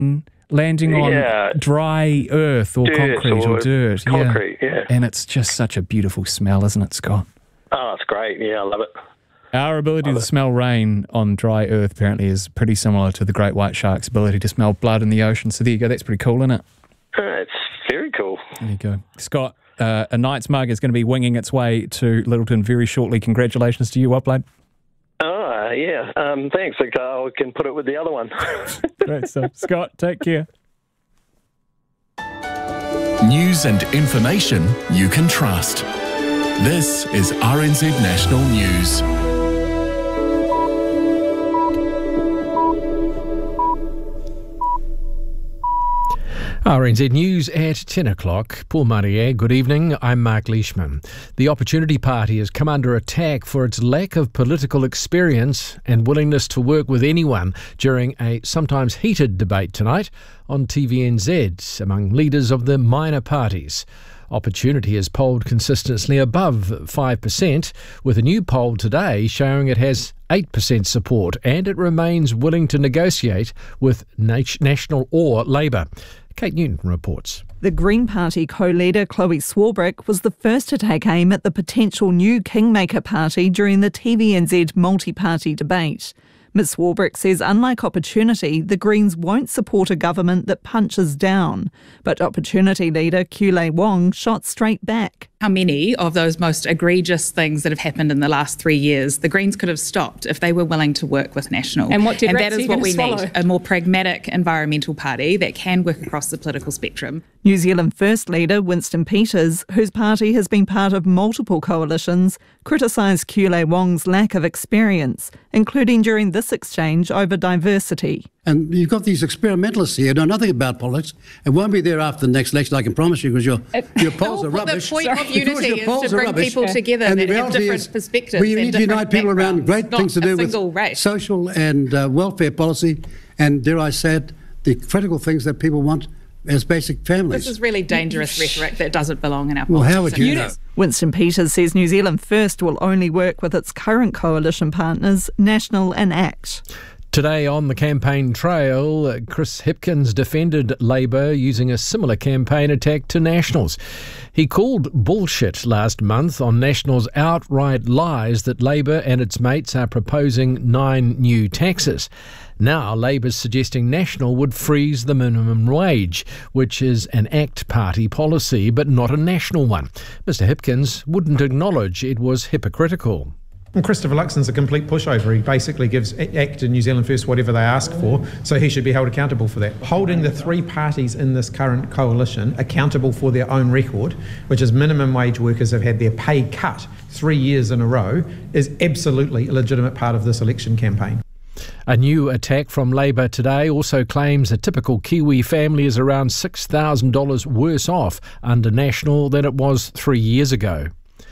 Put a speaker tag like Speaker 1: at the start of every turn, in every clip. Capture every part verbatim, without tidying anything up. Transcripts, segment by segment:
Speaker 1: plane landing on
Speaker 2: Yeah.
Speaker 1: dry earth or
Speaker 2: Dirt
Speaker 1: concrete or,
Speaker 2: or
Speaker 1: dirt.
Speaker 2: concrete,
Speaker 1: yeah.
Speaker 2: yeah.
Speaker 1: And it's just such a beautiful smell, isn't it, Scott?
Speaker 2: Oh, it's great. Yeah, I love it.
Speaker 1: Our ability to smell rain on dry earth apparently is pretty similar to the great white shark's ability to smell blood in the ocean. So there you go. That's pretty cool, isn't it?
Speaker 2: Uh, it's very cool.
Speaker 1: There you go. Scott, uh, a Knights mug is going to be winging its way to Littleton very shortly. Congratulations to you, well played.
Speaker 2: Oh, yeah. Um, thanks. I can put it with the other one.
Speaker 1: Great stuff. Scott, take care.
Speaker 3: News and information you can trust. This is R N Z National News.
Speaker 4: R N Z News at ten o'clock. Paul Maria, good evening. I'm Mark Leishman. The Opportunity Party has come under attack for its lack of political experience and willingness to work with anyone during a sometimes heated debate tonight on T V N Z among leaders of the minor parties. Opportunity has polled consistently above five percent, with a new poll today showing it has eight percent support and it remains willing to negotiate with National or Labour. Kate Newton reports.
Speaker 5: The Green Party co-leader Chloe Swarbrick was the first to take aim at the potential new Kingmaker Party during the T V N Z multi-party debate. Miz Swarbrick says unlike Opportunity, the Greens won't support a government that punches down. But Opportunity leader Kulei Wong shot straight back.
Speaker 6: How many of those most egregious things that have happened in the last three years the Greens could have stopped if they were willing to work with National?
Speaker 7: And what did
Speaker 6: and
Speaker 7: Rats
Speaker 6: that is
Speaker 7: you
Speaker 6: what
Speaker 7: gonna
Speaker 6: we
Speaker 7: swallow?
Speaker 6: need, a more pragmatic environmental party that can work across the political spectrum.
Speaker 5: New Zealand First leader Winston Peters, whose party has been part of multiple coalitions, criticised Kulei Wong's lack of experience, including during this exchange over diversity.
Speaker 8: And you've got these experimentalists here who know nothing about politics. It won't be there after the next election, I can promise you, because your, your polls are rubbish.
Speaker 6: The point of
Speaker 8: Because
Speaker 6: unity
Speaker 8: your
Speaker 6: is
Speaker 8: polls
Speaker 6: to
Speaker 8: are
Speaker 6: bring
Speaker 8: rubbish.
Speaker 6: people together
Speaker 8: And
Speaker 6: that
Speaker 8: the
Speaker 6: have
Speaker 8: reality
Speaker 6: different
Speaker 8: is
Speaker 6: perspectives
Speaker 8: we
Speaker 6: and
Speaker 8: need to unite
Speaker 6: different
Speaker 8: people around great
Speaker 6: backgrounds,
Speaker 8: things to
Speaker 6: not
Speaker 8: do
Speaker 6: a
Speaker 8: with
Speaker 6: single race.
Speaker 8: social and uh, welfare policy, and dare I say it, the critical things that people want as basic families.
Speaker 6: This is really dangerous rhetoric that doesn't belong in our
Speaker 8: Well,
Speaker 6: politics.
Speaker 8: how would you know?
Speaker 5: Winston Peters says New Zealand First will only work with its current coalition partners, National and ACT.
Speaker 4: Today on the campaign trail, Chris Hipkins defended Labour using a similar campaign attack to Nationals. He called bullshit last month on Nationals' outright lies that Labour and its mates are proposing nine new taxes. Now Labour's suggesting National would freeze the minimum wage, which is an ACT party policy but not a national one. Mister Hipkins wouldn't acknowledge it was hypocritical.
Speaker 9: Well, Christopher Luxon's a complete pushover. He basically gives ACT and New Zealand First whatever they ask for, so he should be held accountable for that. Holding the three parties in this current coalition accountable for their own record, which is minimum wage workers have had their pay cut three years in a row, is absolutely a legitimate part of this election campaign.
Speaker 4: A new attack from Labour today also claims a typical Kiwi family is around six thousand dollars worse off under National than it was three years ago.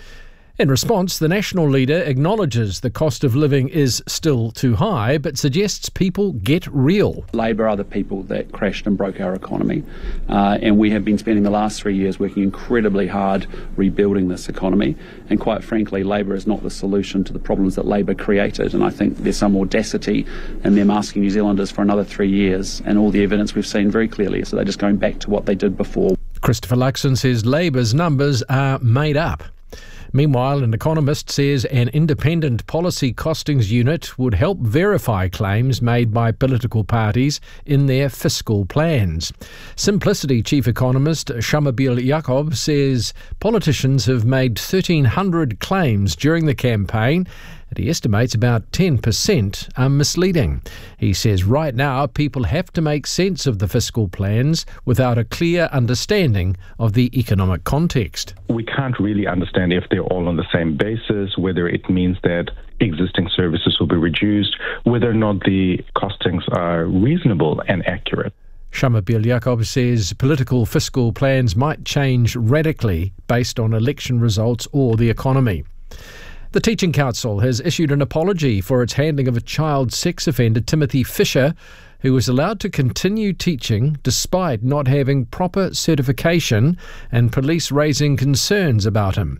Speaker 4: In response, the National leader acknowledges the cost of living is still too high, but suggests people get real.
Speaker 10: Labour are the people that crashed and broke our economy, uh, and we have been spending the last three years working incredibly hard rebuilding this economy. And quite frankly, Labour is not the solution to the problems that Labour created, and I think there's some audacity in them asking New Zealanders for another three years, and all the evidence we've seen very clearly is that they're just going back to what they did before.
Speaker 4: Christopher Luxon says Labour's numbers are made up. Meanwhile, an economist says an independent policy costings unit would help verify claims made by political parties in their fiscal plans. Simplicity chief economist Shamabil Yacob says politicians have made thirteen hundred claims during the campaign, and he estimates about ten percent are misleading. He says right now people have to make sense of the fiscal plans without a clear understanding of the economic context.
Speaker 11: We can't really understand if they're all on the same basis, whether it means that existing services will be reduced, whether or not the costings are reasonable and accurate.
Speaker 4: Shamabil Yacob says political fiscal plans might change radically based on election results or the economy. The Teaching Council has issued an apology for its handling of a child sex offender, Timothy Fisher, who was allowed to continue teaching despite not having proper certification and police raising concerns about him.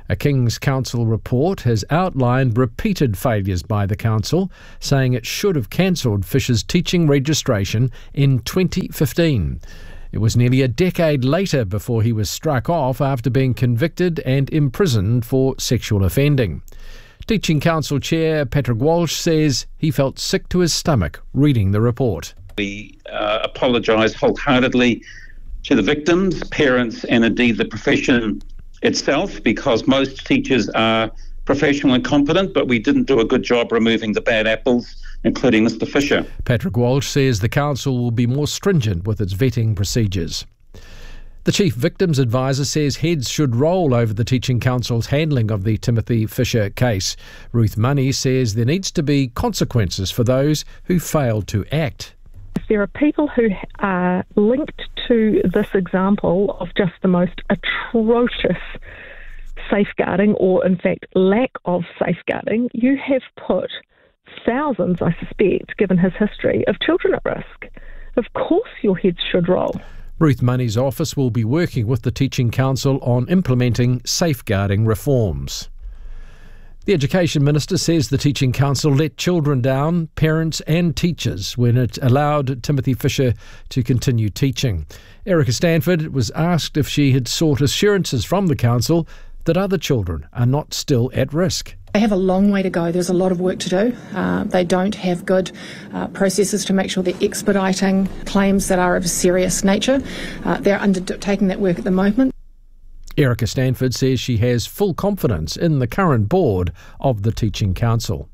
Speaker 4: A King's Council report has outlined repeated failures by the council, saying it should have cancelled Fisher's teaching registration in twenty fifteen. It was nearly a decade later before he was struck off after being convicted and imprisoned for sexual offending. Teaching Council Chair Patrick Walsh says he felt sick to his stomach reading the report.
Speaker 7: We uh, apologise wholeheartedly to the victims, parents and indeed the profession itself, because most teachers are professional and competent, but we didn't do a good job removing the bad apples, including Mister Fisher.
Speaker 4: Patrick Walsh says the council will be more stringent with its vetting procedures. The Chief Victims Advisor says heads should roll over the Teaching Council's handling of the Timothy Fisher case. Ruth Money says there needs to be consequences for those who fail to act.
Speaker 12: If there are people who are linked to this example of just the most atrocious safeguarding, or in fact lack of safeguarding, you have put thousands, I suspect, given his history, of children at risk. Of course your heads should roll.
Speaker 4: Ruth Money's office will be working with the Teaching Council on implementing safeguarding reforms. The Education Minister says the Teaching Council let children down, parents and teachers, when it allowed Timothy Fisher to continue teaching. Erica Stanford was asked if she had sought assurances from the council that other children are not still at risk.
Speaker 13: They have a long way to go. There's a lot of work to do. Uh, they don't have good uh, processes to make sure they're expediting claims that are of a serious nature. Uh, they're undertaking that work at the moment.
Speaker 4: Erica Stanford says she has full confidence in the current board of the Teaching Council.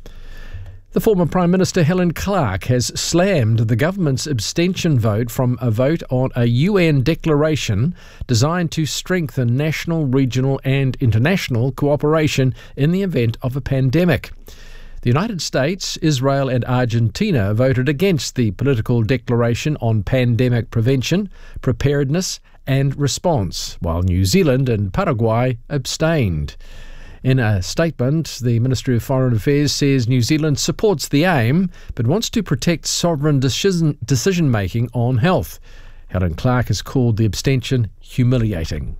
Speaker 4: The former Prime Minister Helen Clark has slammed the government's abstention vote from a vote on a U N declaration designed to strengthen national, regional and international cooperation in the event of a pandemic. The United States, Israel and Argentina voted against the political declaration on pandemic prevention, preparedness and response, while New Zealand and Paraguay abstained. In a statement, the Ministry of Foreign Affairs says New Zealand supports the aim but wants to protect sovereign decision, decision-making on health. Helen Clark has called the abstention humiliating.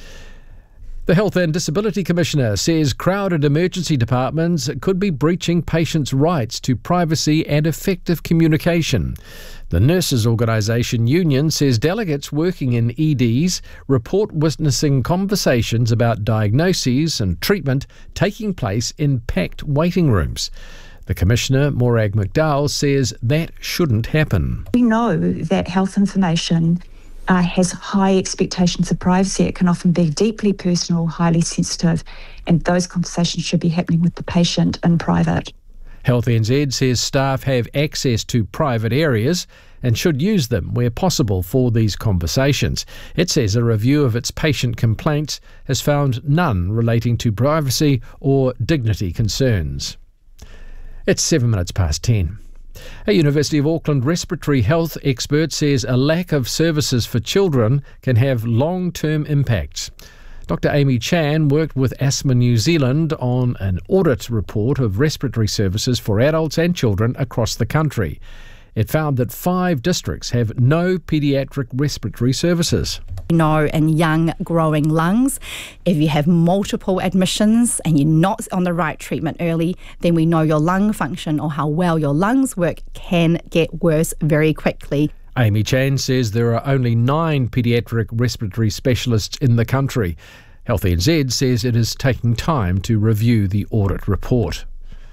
Speaker 4: The Health and Disability Commissioner says crowded emergency departments could be breaching patients' rights to privacy and effective communication. The Nurses Organisation Union says delegates working in E Ds report witnessing conversations about diagnoses and treatment taking place in packed waiting rooms. The Commissioner, Morag McDowell, says that shouldn't happen.
Speaker 14: We know that health information Uh, has high expectations of privacy. It can often be deeply personal, highly sensitive, and those conversations should be happening with the patient in private.
Speaker 4: Health N Z says staff have access to private areas and should use them where possible for these conversations. It says a review of its patient complaints has found none relating to privacy or dignity concerns. It's seven minutes past ten. A University of Auckland respiratory health expert says a lack of services for children can have long-term impacts. Doctor Amy Chan worked with Asthma New Zealand on an audit report of respiratory services for adults and children across the country. It found that five districts have no paediatric respiratory services.
Speaker 15: You know, in young growing lungs, if you have multiple admissions and you're not on the right treatment early, then we know your lung function or how well your lungs work can get worse very quickly.
Speaker 4: Amy Chan says there are only nine paediatric respiratory specialists in the country. Health N Z says it is taking time to review the audit report.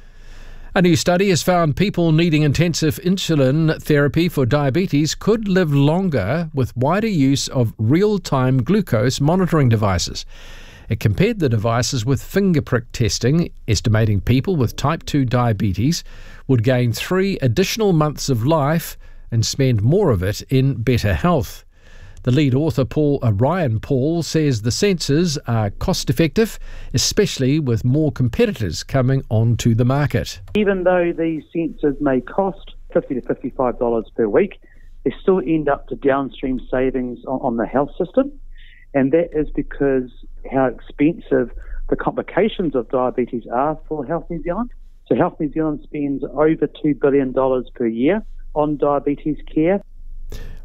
Speaker 4: A new study has found people needing intensive insulin therapy for diabetes could live longer with wider use of real-time glucose monitoring devices. It compared the devices with finger prick testing, estimating people with type two diabetes would gain three additional months of life and spend more of it in better health. The lead author, Paul uh, Ryan Paul, says the sensors are cost-effective, especially with more competitors coming onto the market.
Speaker 16: Even though these sensors may cost fifty to fifty-five dollars per week, they still end up to downstream savings on, on the health system, and that is because how expensive the complications of diabetes are for Health New Zealand. So Health New Zealand spends over two billion dollars per year on diabetes care.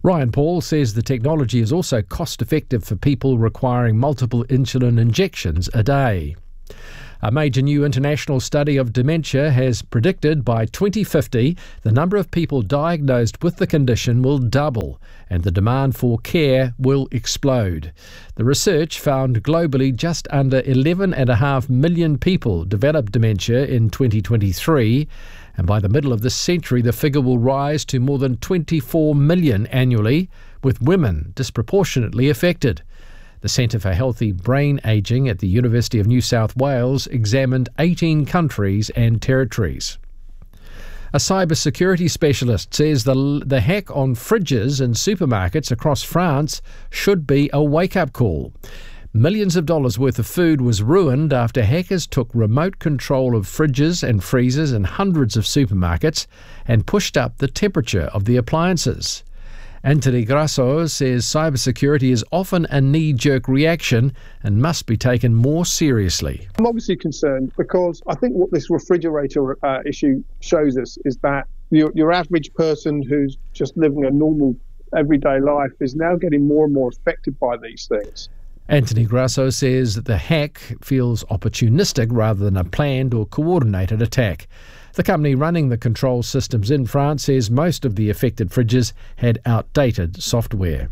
Speaker 4: Ryan Paul says the technology is also cost-effective for people requiring multiple insulin injections a day. A major new international study of dementia has predicted by twenty fifty the number of people diagnosed with the condition will double and the demand for care will explode. The research found globally just under eleven point five million people developed dementia in twenty twenty-three, and by the middle of this century the figure will rise to more than twenty-four million annually, with women disproportionately affected. The Centre for Healthy Brain Ageing at the University of New South Wales examined eighteen countries and territories. A cybersecurity specialist says the, the hack on fridges in supermarkets across France should be a wake-up call. Millions of dollars worth of food was ruined after hackers took remote control of fridges and freezers in hundreds of supermarkets and pushed up the temperature of the appliances. Anthony Grasso says cybersecurity is often a knee-jerk reaction and must be taken more seriously.
Speaker 17: I'm obviously concerned because I think what this refrigerator uh, issue shows us is that your, your average person who's just living a normal everyday life is now getting more and more affected by these things.
Speaker 4: Anthony Grasso says that the hack feels opportunistic rather than a planned or coordinated attack. The company running the control systems in France says most of the affected fridges had outdated software.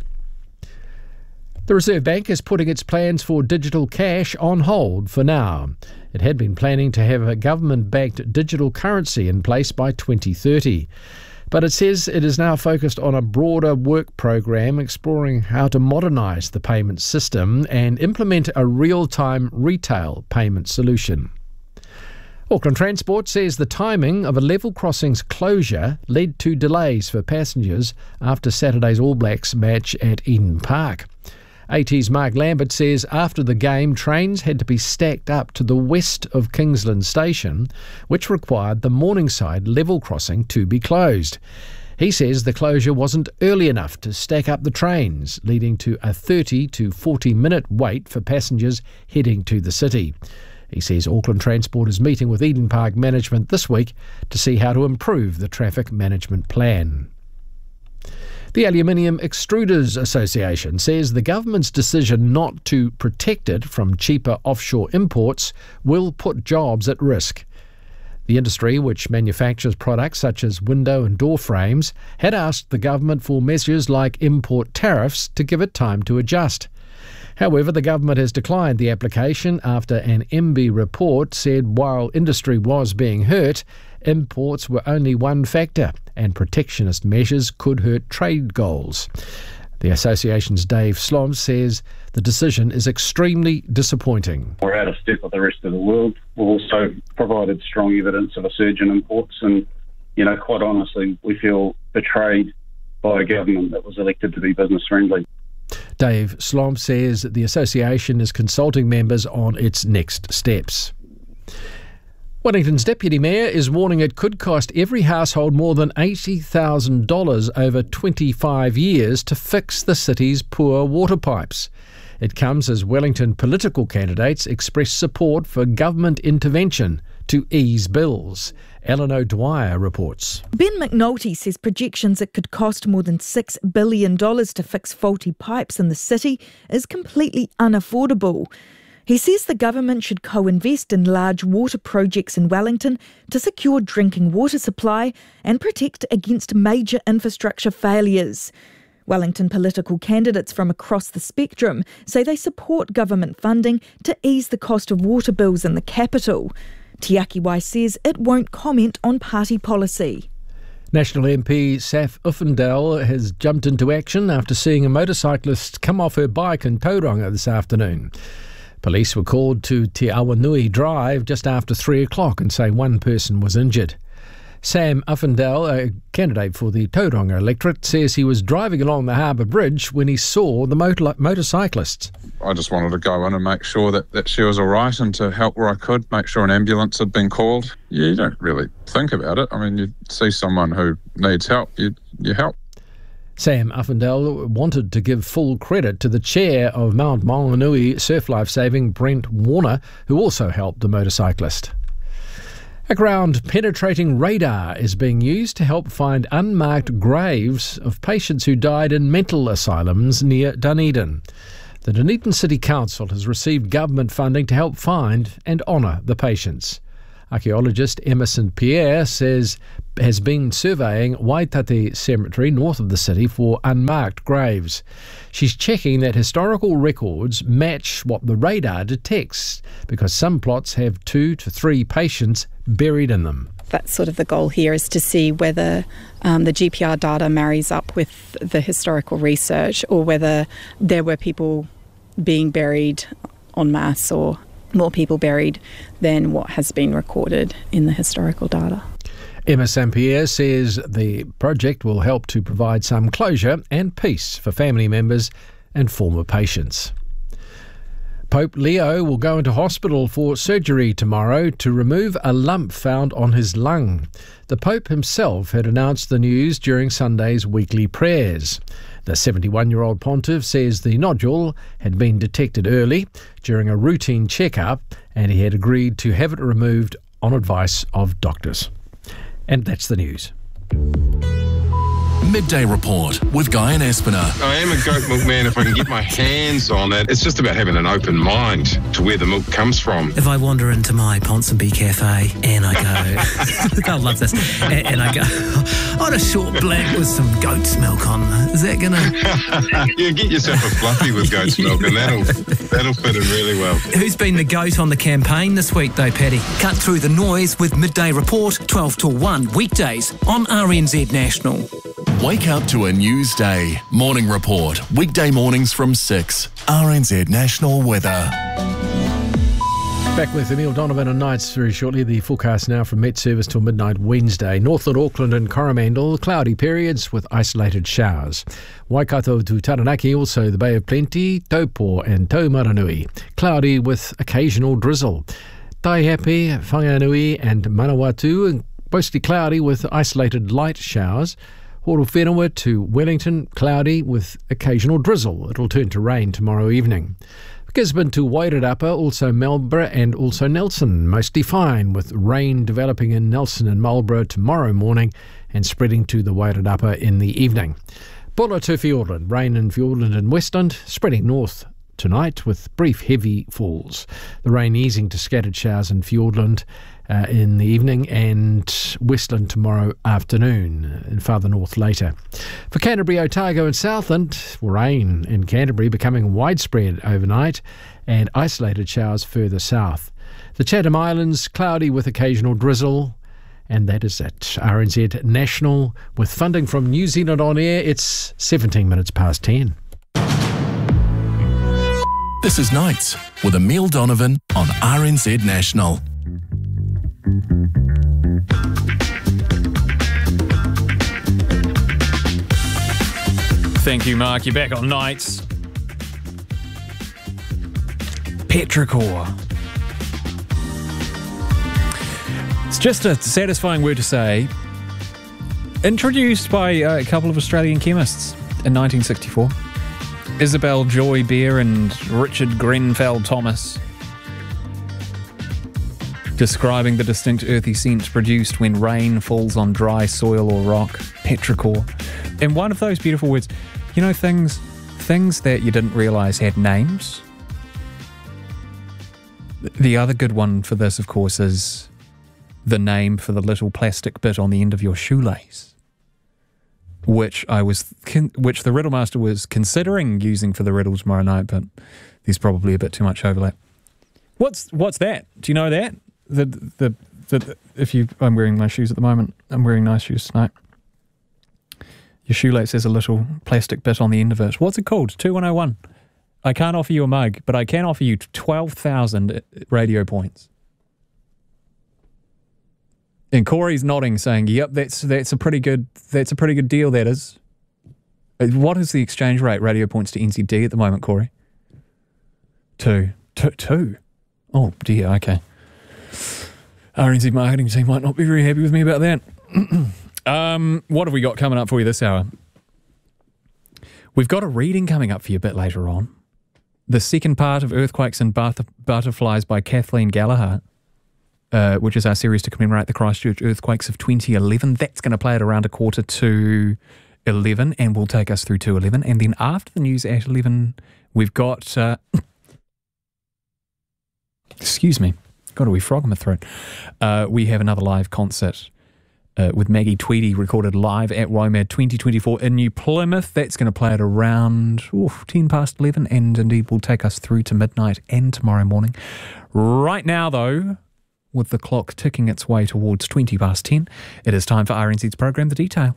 Speaker 4: The Reserve Bank is putting its plans for digital cash on hold for now. It had been planning to have a government-backed digital currency in place by twenty thirty. But it says it is now focused on a broader work program exploring how to modernise the payment system and implement a real-time retail payment solution. Auckland Transport says the timing of a level crossing's closure led to delays for passengers after Saturday's All Blacks match at Eden Park. AT's Mark Lambert says after the game, trains had to be stacked up to the west of Kingsland Station, which required the Morningside level crossing to be closed. He says the closure wasn't early enough to stack up the trains, leading to a thirty to forty minute wait for passengers heading to the city. He says Auckland Transport is meeting with Eden Park management this week to see how to improve the traffic management plan. The Aluminium Extruders Association says the government's decision not to protect it from cheaper offshore imports will put jobs at risk. The industry, which manufactures products such as window and door frames, had asked the government for measures like import tariffs to give it time to adjust. However, the government has declined the application after an M B report said while industry was being hurt, imports were only one factor and protectionist measures could hurt trade goals. The association's Dave Slom says the decision is extremely disappointing.
Speaker 18: We're out of step with the rest of the world. We've also provided strong evidence of a surge in imports and, you know, quite honestly, we feel betrayed by a government that was elected to be business friendly.
Speaker 4: Dave Slom says the association is consulting members on its next steps. Wellington's Deputy Mayor is warning it could cost every household more than eighty thousand dollars over twenty-five years to fix the city's poor water pipes. It comes as Wellington political candidates express support for government intervention to ease bills. Ellen O'Dwyer reports.
Speaker 19: Ben McNulty says projections it could cost more than six billion dollars to fix faulty pipes in the city is completely unaffordable. He says the government should co-invest in large water projects in Wellington to secure drinking water supply and protect against major infrastructure failures. Wellington political candidates from across the spectrum say they support government funding to ease the cost of water bills in the capital. Te Akiwai says it won't comment on party policy.
Speaker 4: National M P Saf Uffindell has jumped into action after seeing a motorcyclist come off her bike in Tauranga this afternoon. Police were called to Te Awanui Drive just after three o'clock and say one person was injured. Sam Uffindell, a candidate for the Tauranga electorate, says he was driving along the Harbour Bridge when he saw the motor- motorcyclist.
Speaker 20: I just wanted to go in and make sure that, that she was all right and to help where I could, make sure an ambulance had been called. You don't really think about it. I mean, you see someone who needs help, you, you help.
Speaker 4: Sam Uffindell wanted to give full credit to the chair of Mount Maunganui Surf Life Saving, Brent Warner, who also helped the motorcyclist. A ground-penetrating radar is being used to help find unmarked graves of patients who died in mental asylums near Dunedin. The Dunedin City Council has received government funding to help find and honour the patients. Archaeologist Emerson Pierre says has been surveying Waitate Cemetery north of the city for unmarked graves. She's checking that historical records match what the radar detects, because some plots have two to three patients buried in them.
Speaker 21: That's sort of the goal here, is to see whether um, the G P R data marries up with the historical research, or whether there were people being buried en masse or more people buried than what has been recorded in the historical data.
Speaker 4: Emma Saint-Pierre says the project will help to provide some closure and peace for family members and former patients. Pope Leo will go into hospital for surgery tomorrow to remove a lump found on his lung. The Pope himself had announced the news during Sunday's weekly prayers. The seventy-one-year-old pontiff says the nodule had been detected early during a routine checkup, and he had agreed to have it removed on advice of doctors. And that's the news.
Speaker 3: Midday Report with Guy and Espiner.
Speaker 22: I am a goat milk man if I can get my hands on it. It's just about having an open mind to where the milk comes from.
Speaker 23: If I wander into my Ponsonby Cafe and I go, they'll love this, and, and I go, I want a short black with some goat's milk on. Is that going to...
Speaker 22: Yeah, get yourself a fluffy with goat's milk and that'll, that'll fit in really well.
Speaker 23: Who's been the goat on the campaign this week though, Paddy? Cut through the noise with Midday Report, twelve till one, weekdays on R N Z National.
Speaker 3: Wake up to a news day. Morning Report. Weekday mornings from six. R N Z National Weather.
Speaker 4: Back with Emile Donovan on nights very shortly. The forecast now from Met Service till midnight Wednesday. Northland, Auckland and Coromandel, cloudy periods with isolated showers. Waikato to Taranaki, also the Bay of Plenty, Taupo and Taumaranui, cloudy with occasional drizzle. Taihape, Whanganui and Manawatu, mostly cloudy with isolated light showers. Horowhenua to Wellington, cloudy with occasional drizzle. It'll turn to rain tomorrow evening. Gisborne to Wairarapa, also Marlborough and also Nelson, mostly fine with rain developing in Nelson and Marlborough tomorrow morning and spreading to the Wairarapa in the evening. Bulla to Fiordland, rain in Fiordland and Westland, spreading north tonight with brief heavy falls. The rain easing to scattered showers in Fiordland Uh, in the evening and Westland tomorrow afternoon and farther north later. For Canterbury, Otago and Southland, rain in Canterbury becoming widespread overnight and isolated showers further south. The Chatham Islands, cloudy with occasional drizzle. And that is at R N Z National. With funding from New Zealand On Air, it's seventeen minutes past ten.
Speaker 3: This is Nights with Emile Donovan on R N Z National.
Speaker 1: Thank you, Mark. You're back on Nights. Petrichor. It's just a satisfying word to say. Introduced by a couple of Australian chemists in nineteen sixty-four. Isabel Joy Beer and Richard Grenfell Thomas. Describing the distinct earthy scent produced when rain falls on dry soil or rock. Petrichor. And one of those beautiful words, you know, things things that you didn't realise had names. The other good one for this, of course, is the name for the little plastic bit on the end of your shoelace, which I was, con- which the Riddlemaster was considering using for the riddle tomorrow night, but there's probably a bit too much overlap. What's what's that? Do you know that? The, the the if you I'm wearing my shoes at the moment. I'm wearing nice shoes tonight. Your shoelace has a little plastic bit on the end of it. What's it called? two one oh one. I can't offer you a mug, but I can offer you twelve thousand radio points. And Corey's nodding, saying, "Yep, that's that's a pretty good that's a pretty good deal. That is." What is the exchange rate radio points to N Z D at the moment, Corey? Two, two, two. Oh dear. Okay. R N Z marketing team might not be very happy with me about that. um, what have we got coming up for you this hour? We've got a reading coming up for you a bit later on. The second part of Earthquakes and Butter- Butterflies by Kathleen Gallagher. uh, which is our series to commemorate the Christchurch earthquakes of twenty eleven. That's going to play at around a quarter to eleven and will take us through to eleven. And then after the news at eleven, we've got... Uh, excuse me. Got a wee frog in my throat. Uh, we have another live concert uh, with Maggie Tweedy, recorded live at WOMAD twenty twenty-four in New Plymouth. That's going to play at around oof, ten past eleven, and indeed will take us through to midnight and tomorrow morning. Right now, though, with the clock ticking its way towards twenty past ten, it is time for R N Z's program, The Detail.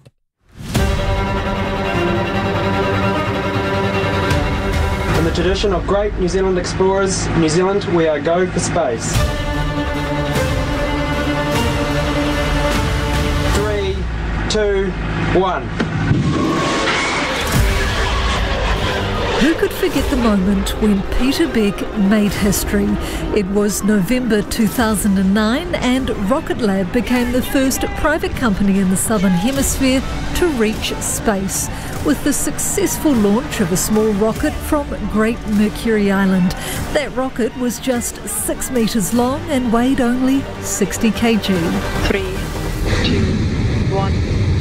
Speaker 2: In the tradition of great New Zealand explorers, New Zealand, we are go for space. Three, two, one.
Speaker 6: Who could forget the moment when Peter Beck made history? It was November two thousand nine and Rocket Lab became the first private company in the Southern Hemisphere to reach space, with the successful launch of a small rocket from Great Mercury Island. That rocket was just six metres long and weighed only sixty kilograms.
Speaker 2: Three, two, one.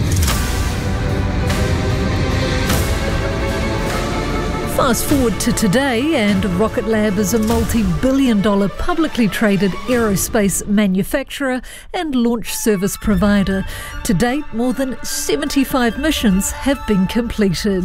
Speaker 6: Fast forward to today, and Rocket Lab is a multi-billion dollar publicly traded aerospace manufacturer and launch service provider. To date, more than seventy-five missions have been completed.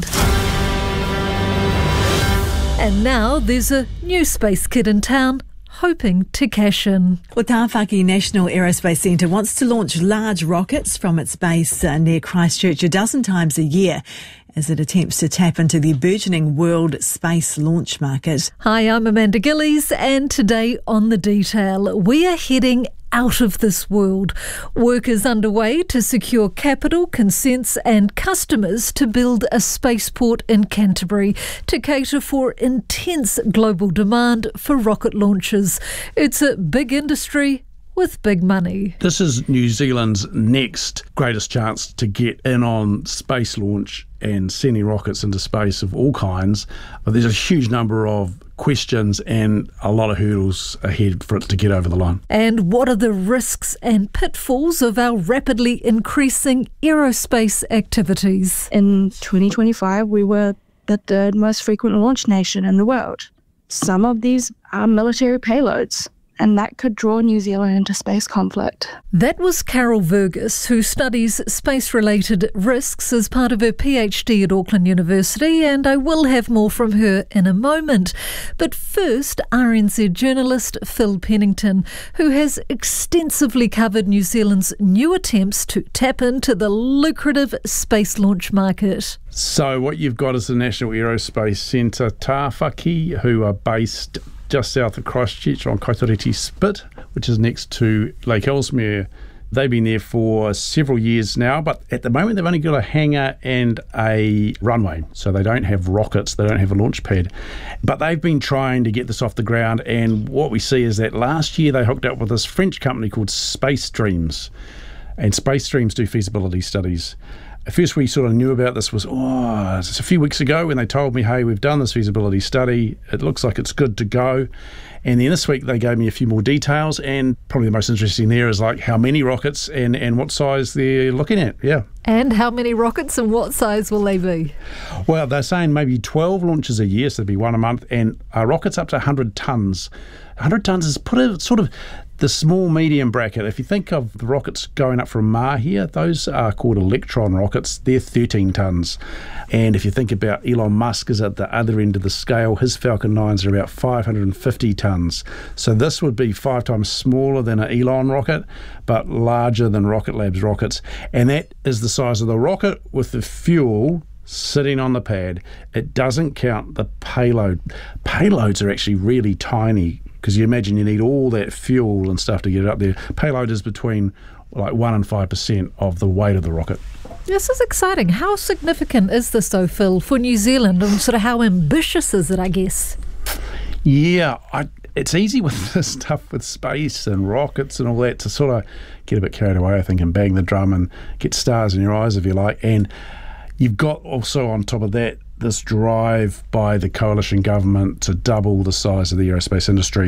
Speaker 6: And now there's a new space kid in town hoping to cash in.
Speaker 8: Well, Tāwhaki National Aerospace Centre wants to launch large rockets from its base uh, near Christchurch a dozen times a year as it attempts to tap into the burgeoning world space launch market.
Speaker 6: Hi, I'm Amanda Gillies, and today on The Detail, we are heading out of this world. Work is underway to secure capital, consents and customers to build a spaceport in Canterbury to cater for intense global demand for rocket launches. It's a big industry with big money.
Speaker 24: This is New Zealand's next greatest chance to get in on space launch and sending rockets into space of all kinds. But there's a huge number of questions and a lot of hurdles ahead for it to get over the line.
Speaker 6: And what are the risks and pitfalls of our rapidly increasing aerospace activities?
Speaker 25: In twenty twenty-five, we were the third most frequent launch nation in the world. Some of these are military payloads, and that could draw New Zealand into space conflict.
Speaker 6: That was Carol Vergus, who studies space-related risks as part of her PhD at Auckland University, and I will have more from her in a moment. But first, R N Z journalist Phil Pennington, who has extensively covered New Zealand's new attempts to tap into the lucrative space launch market.
Speaker 24: So what you've got is the National Aerospace Centre Tāwhaki, who are based just south of Christchurch on Kaitoriti Spit, which is next to Lake Ellesmere. They've been there for several years now, but at the moment they've only got a hangar and a runway, so they don't have rockets, they don't have a launch pad. But they've been trying to get this off the ground, and what we see is that last year they hooked up with this French company called Space Dreams, and Space Dreams do feasibility studies. At first we sort of knew about this was, oh, it's a few weeks ago when they told me, hey, we've done this feasibility study, it looks like it's good to go. And then this week they gave me a few more details, and probably the most interesting there is like how many rockets and, and what size they're looking at, yeah.
Speaker 6: And how many rockets and what size will they be?
Speaker 24: Well, they're saying maybe twelve launches a year, so there'll be one a month, and uh, rockets up to one hundred tonnes. one hundred tonnes is put a sort of the small medium bracket. If you think of the rockets going up from Mahia, those are called Electron rockets. They're thirteen tonnes. And if you think about Elon Musk is at the other end of the scale, his Falcon nines are about five hundred fifty tonnes. So this would be five times smaller than an Elon rocket, but larger than Rocket Lab's rockets. And that is the size of the rocket with the fuel sitting on the pad. It doesn't count the payload. Payloads are actually really tiny, because you imagine you need all that fuel and stuff to get it up there. Payload is between like one and five percent of the weight of the rocket.
Speaker 6: This is exciting. How significant is this, though, Phil, for New Zealand, and sort of how ambitious is it, I guess?
Speaker 24: Yeah, I, it's easy with this stuff with space and rockets and all that to sort of get a bit carried away, I think, and bang the drum and get stars in your eyes, if you like. And you've got also on top of that this drive by the coalition government to double the size of the aerospace industry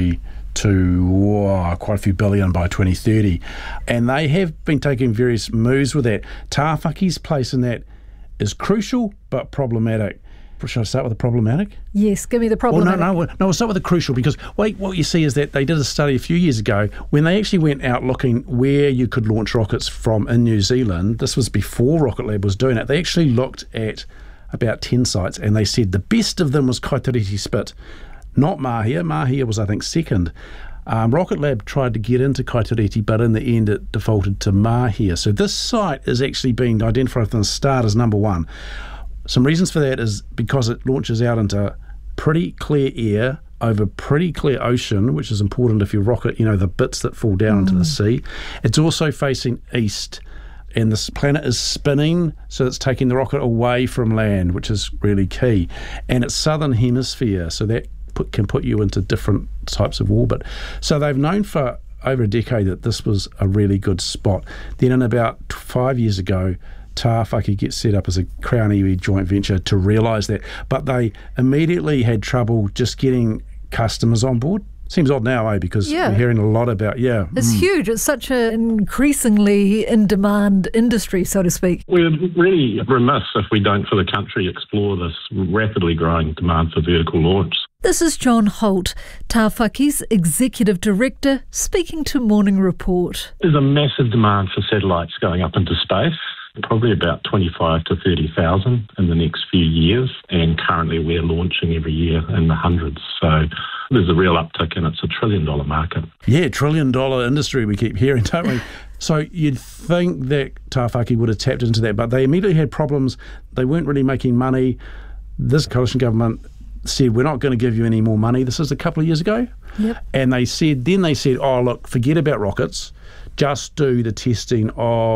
Speaker 24: to oh, quite a few billion by twenty thirty. And they have been taking various moves with that. Tawhaki's place in that is crucial but problematic. Should I start with the problematic?
Speaker 6: Yes, give me the problematic.
Speaker 24: Well, no, no, no, we'll start with the crucial, because wait, what you see is that they did a study a few years ago when they actually went out looking where you could launch rockets from in New Zealand. This was before Rocket Lab was doing it. They actually looked at about ten sites, and they said the best of them was Kaitoriti Spit, not Mahia. Mahia was, I think, second. Um, Rocket Lab tried to get into Kaitoriti, but in the end it defaulted to Mahia. So this site is actually being identified from the start as number one. Some reasons for that is because it launches out into pretty clear air over pretty clear ocean, which is important if you rocket, you know, the bits that fall down mm. into the sea. It's also facing east, and this planet is spinning, so it's taking the rocket away from land, which is really key. And it's southern hemisphere, so that put, can put you into different types of orbit. So they've known for over a decade that this was a really good spot. Then in about five years ago, Tawhaki gets set up as a Crown Iwi joint venture to realise that, but they immediately had trouble just getting customers on board. Seems odd now, eh? Because
Speaker 6: yeah.
Speaker 24: we're hearing a lot about, yeah.
Speaker 6: It's mm. huge. It's such an increasingly in-demand industry, so to speak.
Speaker 5: We're really remiss if we don't, for the country, explore this rapidly growing demand for vertical launch.
Speaker 6: This is John Holt, Tawhaki's Executive Director, speaking to Morning Report.
Speaker 5: There's a massive demand for satellites going up into space. Probably about twenty-five to thirty thousand in the next few years, and currently we're launching every year in the hundreds. So there's a real uptick, and it's a trillion dollar market.
Speaker 24: Yeah, trillion dollar industry we keep hearing, don't we? So you'd think that Tawhaki would have tapped into that, but they immediately had problems. They weren't really making money. This coalition government said, we're not going to give you any more money. This is a couple of years ago.
Speaker 6: Yep.
Speaker 24: And they said, then they said, oh, look, forget about rockets. Just do the testing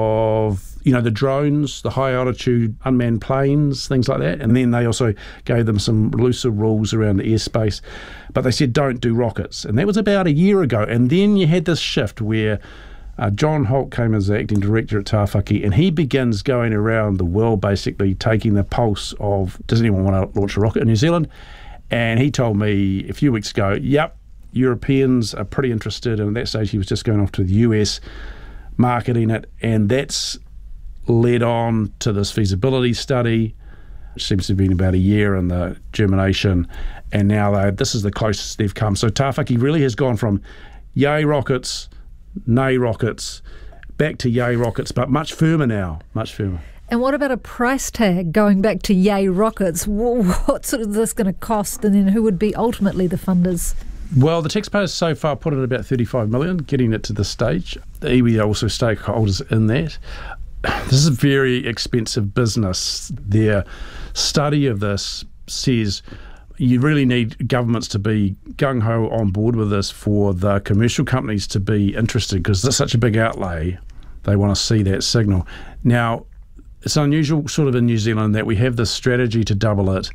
Speaker 24: of, you know, the drones, the high altitude unmanned planes, things like that. And then they also gave them some looser rules around the airspace. But they said, don't do rockets. And that was about a year ago. And then you had this shift where uh, John Holt came as the acting director at Tawhaki, and he begins going around the world basically taking the pulse of, does anyone want to launch a rocket in New Zealand? And he told me a few weeks ago, yep, Europeans are pretty interested, and at that stage he was just going off to the U S marketing it, and that's led on to this feasibility study, which seems to have been about a year in the germination, and now they this is the closest they've come. So Tawhaki really has gone from yay rockets, nay rockets, back to yay rockets, but much firmer now, much firmer.
Speaker 6: And what about a price tag going back to yay rockets? What sort of this going to cost, and then who would be ultimately the funders?
Speaker 24: Well, the taxpayers so far put it at about thirty-five million dollars, getting it to this stage. The iwi are also stakeholders in that. This is a very expensive business. Their study of this says you really need governments to be gung-ho on board with this for the commercial companies to be interested, because there's such a big outlay. They want to see that signal. Now, it's unusual sort of in New Zealand that we have this strategy to double it,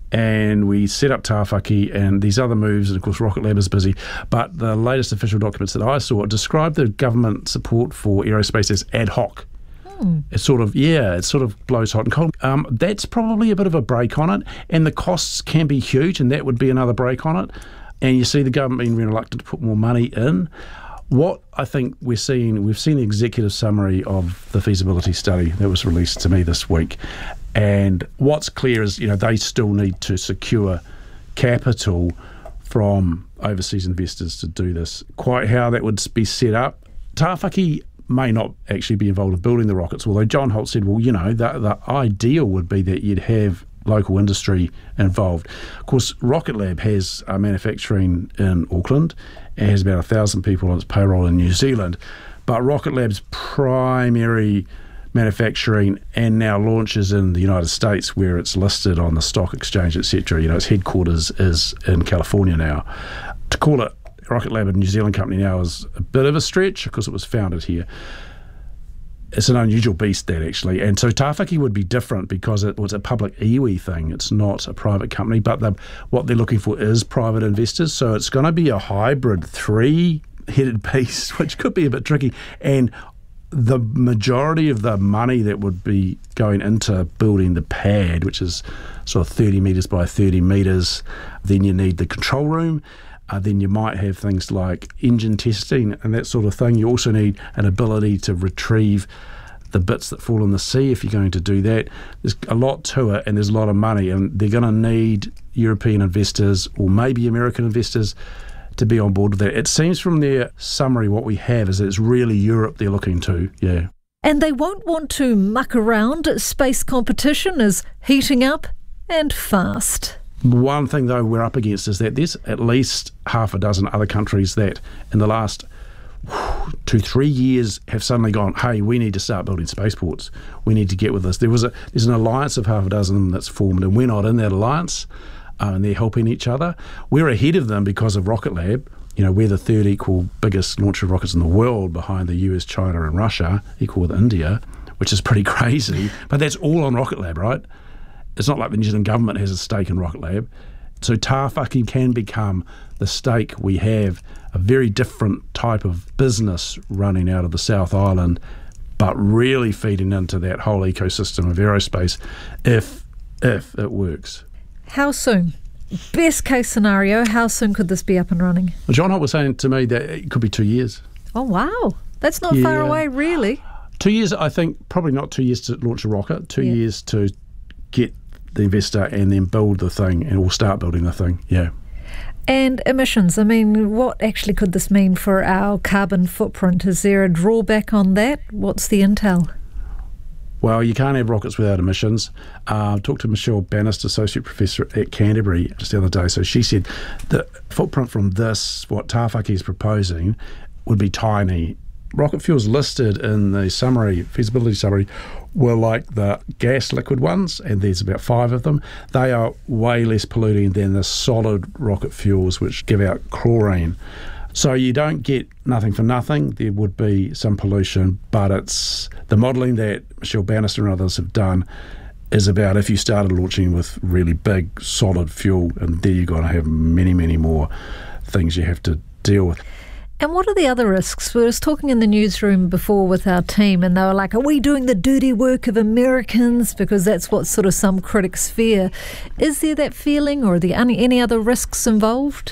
Speaker 24: and we set up Tawhaki and these other moves, and of course Rocket Lab is busy, but the latest official documents that I saw describe the government support for aerospace as ad hoc. Hmm. It's sort of, yeah, it sort of blows hot and cold. Um, that's probably a bit of a break on it, and the costs can be huge, and that would be another break on it. And you see the government being reluctant to put more money in. What I think we're seeing, we've seen the executive summary of the feasibility study that was released to me this week. And what's clear is, you know, they still need to secure capital from overseas investors to do this. Quite how that would be set up, Tawhaki may not actually be involved in building the rockets, although John Holt said, well, you know, the, the ideal would be that you'd have local industry involved. Of course, Rocket Lab has uh, manufacturing in Auckland. It has about a thousand people on its payroll in New Zealand. But Rocket Lab's primary manufacturing and now launches in the United States, where it's listed on the stock exchange, et cetera. You know, its headquarters is in California now. To call it Rocket Lab, a New Zealand company now, is a bit of a stretch because it was founded here. It's an unusual beast, that, actually. And so Tawhaki would be different because it was a public iwi thing. It's not a private company, but the, what they're looking for is private investors. So it's going to be a hybrid three-headed beast, which could be a bit tricky. And the majority of the money that would be going into building the pad, which is sort of thirty metres by thirty metres, then you need the control room. uh, then you might have things like engine testing and that sort of thing. You also need an ability to retrieve the bits that fall in the sea if you're going to do that. There's a lot to it, and there's a lot of money, and they're going to need European investors or maybe American investors to be on board with that. It seems from their summary what we have is that it's really Europe they're looking to, yeah.
Speaker 6: And they won't want to muck around. Space competition is heating up and fast.
Speaker 24: One thing, though, we're up against is that there's at least half a dozen other countries that in the last whew, two, three years have suddenly gone, hey, we need to start building spaceports. We need to get with this. There was a There's an alliance of half a dozen that's formed, and we're not in that alliance, uh, and they're helping each other. We're ahead of them because of Rocket Lab. You know, we're the third equal biggest launcher of rockets in the world behind the U S, China and Russia, equal with India, which is pretty crazy. But that's all on Rocket Lab, right? It's not like the New Zealand government has a stake in Rocket Lab. So Tāwhaki can become the stake we have, a very different type of business running out of the South Island, but really feeding into that whole ecosystem of aerospace if if it works.
Speaker 6: How soon? Best case scenario, how soon could this be up and running?
Speaker 24: Well, John Holt was saying to me that it could be two years.
Speaker 6: Oh, wow. That's not
Speaker 24: Yeah.
Speaker 6: far away, really.
Speaker 24: Two years, I think, probably not two years to launch a rocket, two
Speaker 6: Yeah.
Speaker 24: years to get the investor and then build the thing, and we'll start building the thing, yeah.
Speaker 6: And emissions, I mean, what actually could this mean for our carbon footprint? Is there a drawback on that? What's the intel?
Speaker 24: Well, you can't have rockets without emissions. Uh, I talked to Michelle Bannister, Associate Professor at Canterbury, just the other day. So she said the footprint from this, what Tāwhaki is proposing, would be tiny. Rocket fuels listed in the summary, feasibility summary, were like the gas liquid ones, and there's about five of them. They are way less polluting than the solid rocket fuels, which give out chlorine. So you don't get nothing for nothing. There would be some pollution, but it's the modelling that Michelle Bannister and others have done is about if you started launching with really big solid fuel, and there you're going to have many, many more things you have to deal with.
Speaker 6: And what are the other risks? We were talking in the newsroom before with our team, and they were like, are we doing the dirty work of Americans? Because that's what sort of some critics fear. Is there that feeling, or are there any, any other risks involved?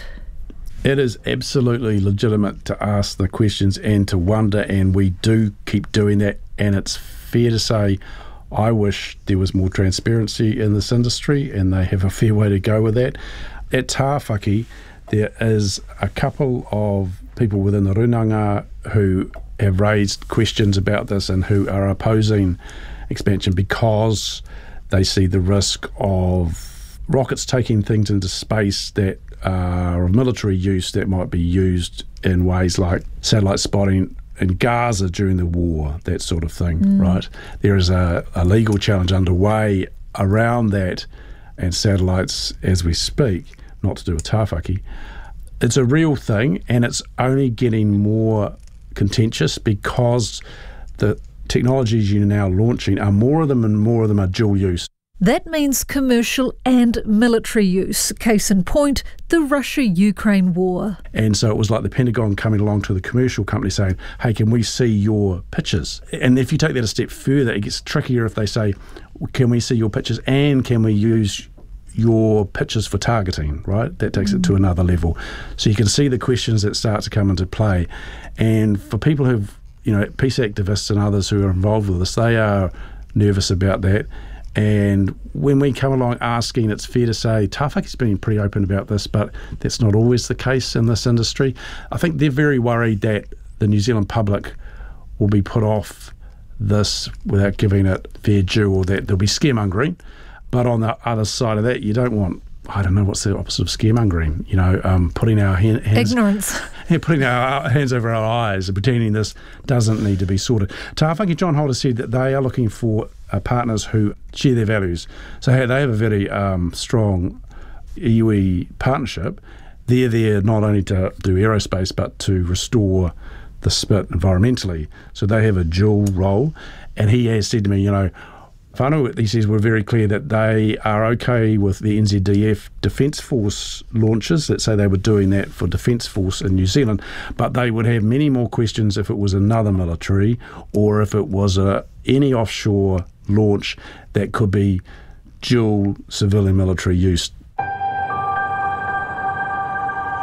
Speaker 24: It is absolutely legitimate to ask the questions and to wonder, and we do keep doing that. And it's fair to say I wish there was more transparency in this industry, and they have a fair way to go with that. At Tāwhaki, there is a couple of people within the Runanga who have raised questions about this and who are opposing expansion because they see the risk of rockets taking things into space that are of military use that might be used in ways like satellite spotting in Gaza during the war, that sort of thing, mm. right? There is a, a legal challenge underway around that and satellites as we speak, not to do with Tāwhaki. It's a real thing, and it's only getting more contentious because the technologies you're now launching are more of them and more of them are dual use.
Speaker 6: That means commercial and military use. Case in point, the Russia-Ukraine war.
Speaker 24: And so it was like the Pentagon coming along to the commercial company saying, hey, can we see your pictures? And if you take that a step further, it gets trickier if they say, can we see your pictures and can we use your pictures for targeting, right? That takes mm. it to another level. So you can see the questions that start to come into play. And for people who've, you know, peace activists and others who are involved with this, they are nervous about that. And when we come along asking, it's fair to say Tāwhaki's been pretty open about this, but that's not always the case in this industry. I think they're very worried that the New Zealand public will be put off this without giving it fair due, or that there'll be scaremongering. But on the other side of that, you don't want, I don't know, what's the opposite of scaremongering? You know, um, putting our hand, hands...
Speaker 6: Ignorance.
Speaker 24: Yeah, putting our hands over our eyes and pretending this doesn't need to be sorted. Tāwhaki, John Holt has said that they are looking for uh, partners who share their values. So hey, they have a very um, strong iwi partnership. They're there not only to do aerospace, but to restore the spit environmentally. So they have a dual role. And he has said to me, you know, whānau, he says, we're very clear that they are okay with the N Z D F Defence Force launches, that say they were doing that for Defence Force in New Zealand, but they would have many more questions if it was another military or if it was a, any offshore launch that could be dual civilian military use.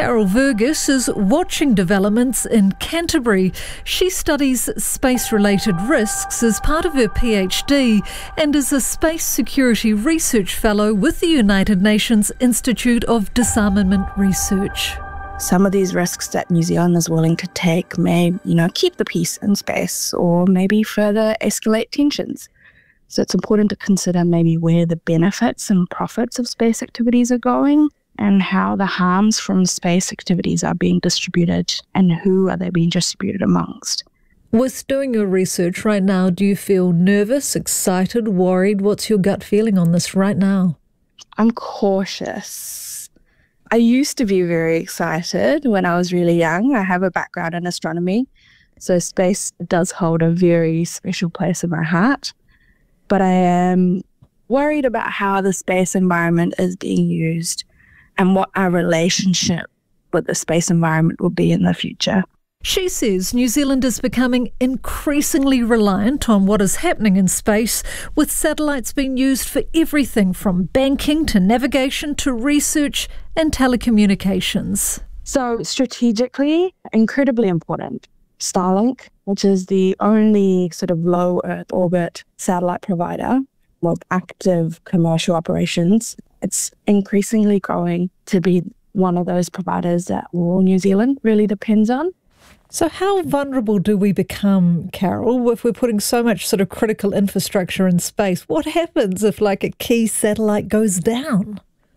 Speaker 6: Carol Vergis is watching developments in Canterbury. She studies space-related risks as part of her PhD and is a space security research fellow with the United Nations Institute of Disarmament Research.
Speaker 25: Some of these risks that New Zealand is willing to take may, you know, keep the peace in space or maybe further escalate tensions. So it's important to consider maybe where the benefits and profits of space activities are going and how the harms from space activities are being distributed and who are they being distributed amongst.
Speaker 6: With doing your research right now, do you feel nervous, excited, worried? What's your gut feeling on this right now?
Speaker 25: I'm cautious. I used to be very excited when I was really young. I have a background in astronomy, so space does hold a very special place in my heart. But I am worried about how the space environment is being used and what our relationship with the space environment will be in the future.
Speaker 6: She says New Zealand is becoming increasingly reliant on what is happening in space, with satellites being used for everything from banking to navigation to research and telecommunications.
Speaker 25: So strategically, incredibly important. Starlink, which is the only sort of low Earth orbit satellite provider with active commercial operations, it's increasingly growing to be one of those providers that all New Zealand really depends on.
Speaker 6: So how vulnerable do we become, Carol, if we're putting so much sort of critical infrastructure in space? What happens if like a key satellite goes down?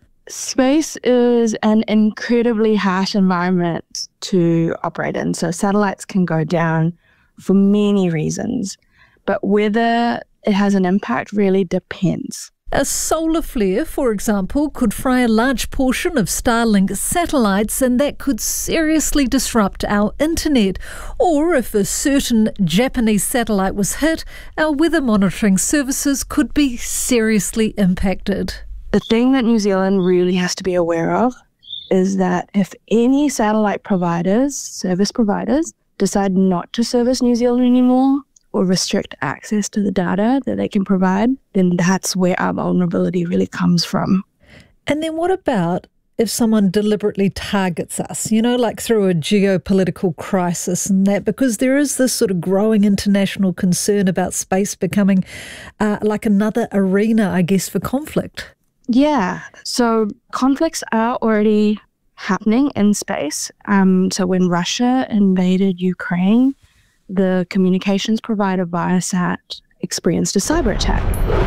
Speaker 25: Space is an incredibly harsh environment to operate in. So satellites can go down for many reasons, but whether it has an impact really depends.
Speaker 6: A solar flare, for example, could fry a large portion of Starlink satellites, and that could seriously disrupt our internet. Or if a certain Japanese satellite was hit, our weather monitoring services could be seriously impacted.
Speaker 25: The thing that New Zealand really has to be aware of is that if any satellite providers, service providers, decide not to service New Zealand anymore, or restrict access to the data that they can provide, then that's where our vulnerability really comes from.
Speaker 6: And then what about if someone deliberately targets us, you know, like through a geopolitical crisis and that, because there is this sort of growing international concern about space becoming uh, like another arena, I guess, for conflict.
Speaker 25: Yeah, so conflicts are already happening in space. Um, so when Russia invaded Ukraine, the communications provider Viasat experienced a cyber attack.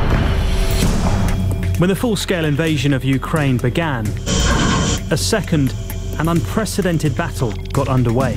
Speaker 7: When the full-scale invasion of Ukraine began, a second and unprecedented battle got underway.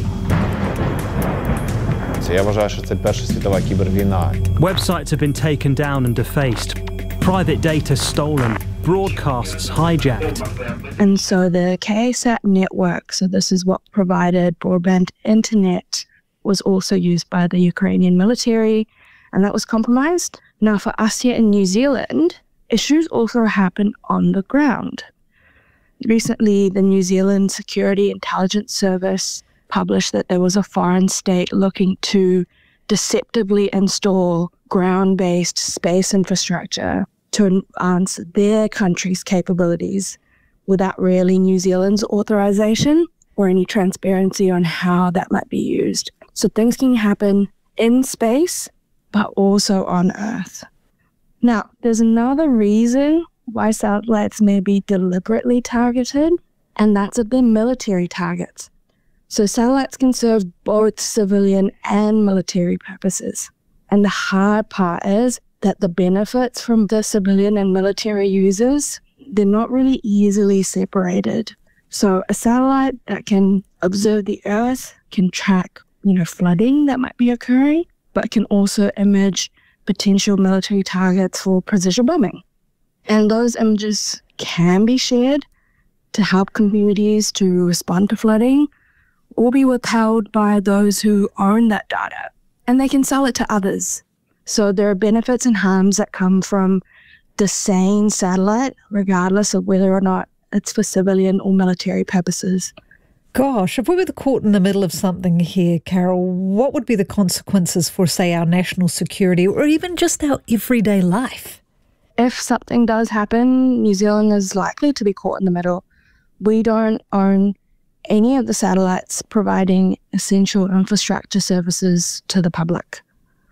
Speaker 7: Websites have been taken down and defaced, private data stolen, broadcasts hijacked.
Speaker 25: And so the KSAT network, so this is what provided broadband internet, was also used by the Ukrainian military, and that was compromised. Now, for us here in New Zealand, issues also happen on the ground. Recently, the New Zealand Security Intelligence Service published that there was a foreign state looking to deceptively install ground-based space infrastructure to enhance their country's capabilities without really New Zealand's authorization or any transparency on how that might be used. So things can happen in space, but also on Earth. Now, there's another reason why satellites may be deliberately targeted, and that's at the military targets. So satellites can serve both civilian and military purposes. And the hard part is that the benefits from the civilian and military users, they're not really easily separated. So a satellite that can observe the Earth can track, you know, flooding that might be occurring, but can also image potential military targets for precision bombing. And those images can be shared to help communities to respond to flooding or be withheld by those who own that data, and they can sell it to others. So there are benefits and harms that come from the same satellite, regardless of whether or not it's for civilian or military purposes.
Speaker 6: Gosh, if we were caught in the middle of something here, Carol, what would be the consequences for, say, our national security or even just our everyday life?
Speaker 25: If something does happen, New Zealand is likely to be caught in the middle. We don't own any of the satellites providing essential infrastructure services to the public.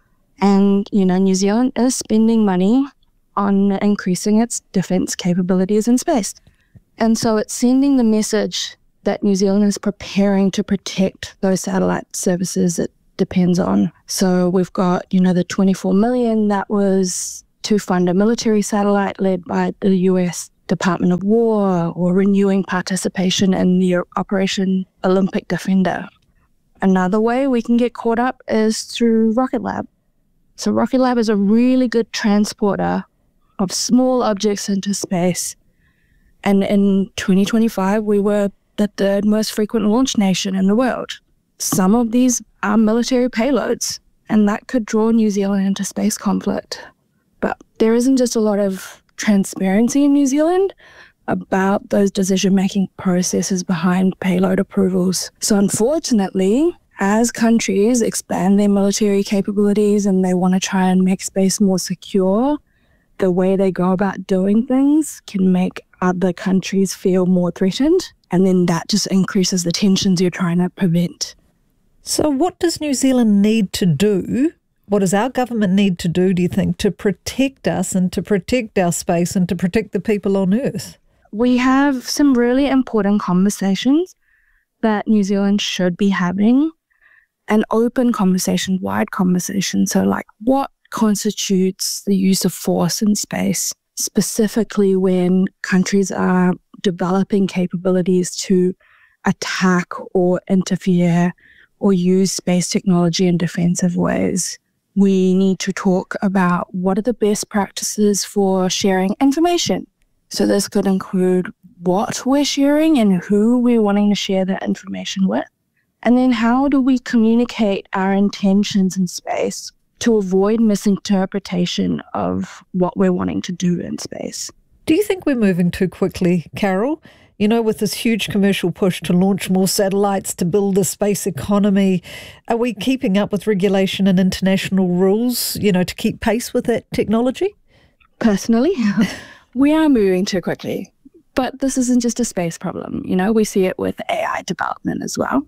Speaker 25: And, you know, New Zealand is spending money on increasing its defence capabilities in space. And so it's sending the message that New Zealand is preparing to protect those satellite services it depends on. So we've got, you know, the twenty-four million that was to fund a military satellite led by the U S Department of War, or renewing participation in the Operation Olympic Defender. Another way we can get caught up is through Rocket Lab. So Rocket Lab is a really good transporter of small objects into space. And in twenty twenty-five, we were the third most frequent launch nation in the world. Some of these are military payloads, and that could draw New Zealand into space conflict. But there isn't just a lot of transparency in New Zealand about those decision-making processes behind payload approvals. So unfortunately, as countries expand their military capabilities and they want to try and make space more secure, the way they go about doing things can make other countries feel more threatened, and then that just increases the tensions you're trying to prevent.
Speaker 6: So what does New Zealand need to do? What does our government need to do, do you think, to protect us and to protect our space and to protect the people on Earth?
Speaker 25: We have some really important conversations that New Zealand should be having. An open conversation, wide conversation. So like, what constitutes the use of force in space, specifically when countries are developing capabilities to attack or interfere or use space technology in defensive ways? We need to talk about what are the best practices for sharing information. So this could include what we're sharing and who we're wanting to share that information with. And then how do we communicate our intentions in space to avoid misinterpretation of what we're wanting to do in space?
Speaker 6: Do you think we're moving too quickly, Carol? You know, with this huge commercial push to launch more satellites, to build a space economy, are we keeping up with regulation and international rules, you know, to keep pace with that technology?
Speaker 25: Personally, we are moving too quickly. But this isn't just a space problem. You know, we see it with A I development as well.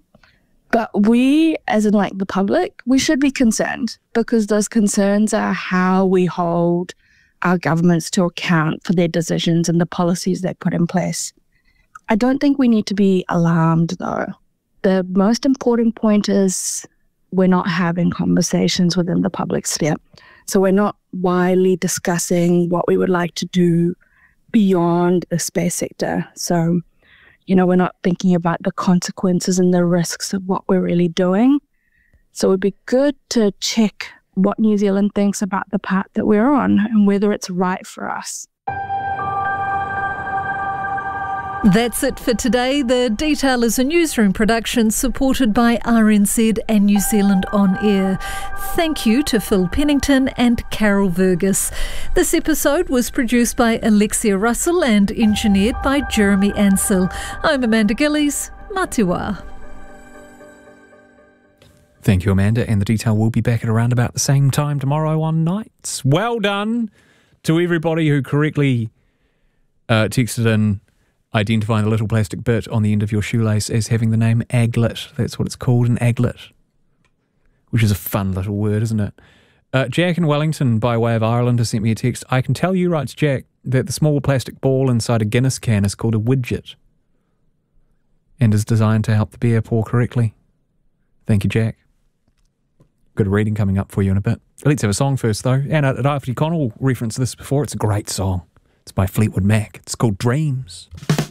Speaker 25: But we, as in like the public, we should be concerned, because those concerns are how we hold our governments to account for their decisions and the policies they put in place. I don't think we need to be alarmed, though. The most important point is we're not having conversations within the public sphere. So we're not widely discussing what we would like to do beyond the space sector. So, you know, we're not thinking about the consequences and the risks of what we're really doing. So it would be good to check what New Zealand thinks about the path that we're on and whether it's right for us.
Speaker 6: That's it for today. The Detail is a newsroom production supported by R N Z and New Zealand On Air. Thank you to Phil Pennington and Carol Vergus. This episode was produced by Alexia Russell and engineered by Jeremy Ansell. I'm Amanda Gillies. Matiwa.
Speaker 1: Thank you, Amanda. And The Detail will be back at around about the same time tomorrow on Nights. Well done to everybody who correctly uh, texted in identifying the little plastic bit on the end of your shoelace as having the name aglet. That's what it's called, an aglet, which is a fun little word, isn't it? Uh, Jack in Wellington, by way of Ireland, has sent me a text. I can tell you, writes Jack, that the small plastic ball inside a Guinness can is called a widget and is designed to help the beer pour correctly. Thank you, Jack. Got a reading coming up for you in a bit. Let's have a song first, though. And uh, David Connell referenced this before. It's a great song. It's by Fleetwood Mac. It's called Dreams.